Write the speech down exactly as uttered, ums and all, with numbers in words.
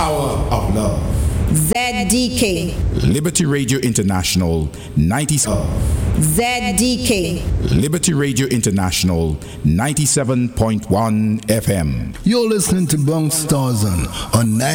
power of love. Z D K. Liberty Radio International ninety-seven. Z D K. Liberty Radio International ninety-seven point one F M. You're listening to Bunk Stars on on